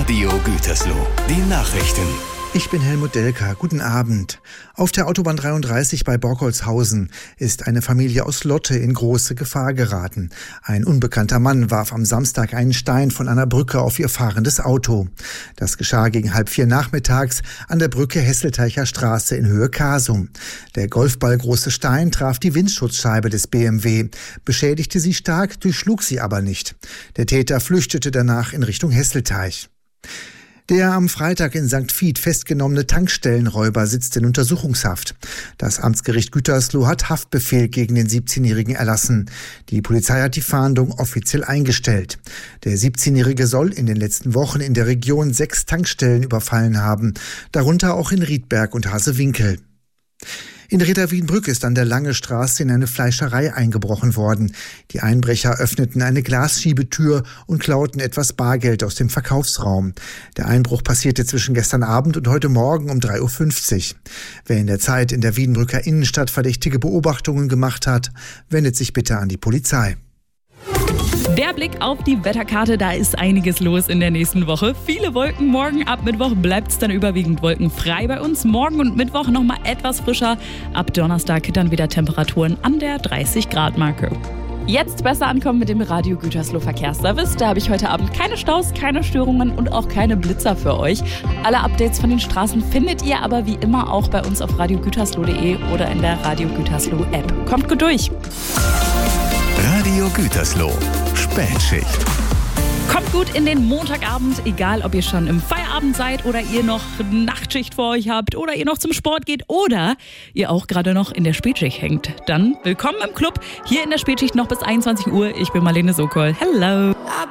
Radio Gütersloh. Die Nachrichten. Ich bin Helmut Delker. Guten Abend. Auf der Autobahn 33 bei Borkholzhausen ist eine Familie aus Lotte in große Gefahr geraten. Ein unbekannter Mann warf am Samstag einen Stein von einer Brücke auf ihr fahrendes Auto. Das geschah gegen 3:30 nachmittags an der Brücke Hesselteicher Straße in Höhe Kasum. Der golfballgroße Stein traf die Windschutzscheibe des BMW, beschädigte sie stark, durchschlug sie aber nicht. Der Täter flüchtete danach in Richtung Hesselteich. Der am Freitag in St. Vith festgenommene Tankstellenräuber sitzt in Untersuchungshaft. Das Amtsgericht Gütersloh hat Haftbefehl gegen den 17-Jährigen erlassen. Die Polizei hat die Fahndung offiziell eingestellt. Der 17-Jährige soll in den letzten Wochen in der Region 6 Tankstellen überfallen haben, darunter auch in Riedberg und Hasewinkel. In Reda-Wiedenbrück ist an der Lange Straße in eine Fleischerei eingebrochen worden. Die Einbrecher öffneten eine Glasschiebetür und klauten etwas Bargeld aus dem Verkaufsraum. Der Einbruch passierte zwischen gestern Abend und heute Morgen um 3:50 Uhr. Wer in der Zeit in der Wiedenbrücker Innenstadt verdächtige Beobachtungen gemacht hat, wendet sich bitte an die Polizei. Der Blick auf die Wetterkarte, da ist einiges los in der nächsten Woche. Viele Wolken, morgen ab Mittwoch bleibt es dann überwiegend wolkenfrei bei uns. Morgen und Mittwoch nochmal etwas frischer. Ab Donnerstag dann wieder Temperaturen an der 30-Grad-Marke. Jetzt besser ankommen mit dem Radio Gütersloh Verkehrsservice. Da habe ich heute Abend keine Staus, keine Störungen und auch keine Blitzer für euch. Alle Updates von den Straßen findet ihr aber wie immer auch bei uns auf radiogütersloh.de oder in der Radio Gütersloh App. Kommt gut durch! Radio Gütersloh. Spätschicht. Kommt gut in den Montagabend, egal ob ihr schon im Feierabend seid oder ihr noch Nachtschicht vor euch habt oder ihr noch zum Sport geht oder ihr auch gerade noch in der Spätschicht hängt. Dann willkommen im Club, hier in der Spätschicht noch bis 21 Uhr. Ich bin Marlene Sokol. Hello!